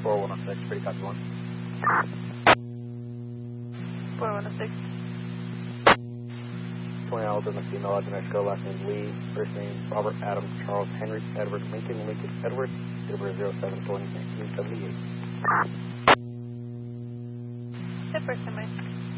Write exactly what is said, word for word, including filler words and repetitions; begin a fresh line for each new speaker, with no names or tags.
four one oh six, pretty copy one.
four one oh six.
twenty hours in the female Agent Mexico, last name Lee, first name Robert Adams Charles Henry Edward Lincoln Lincoln Edward, December zero seven twenty nineteen seventy eight.
The first time I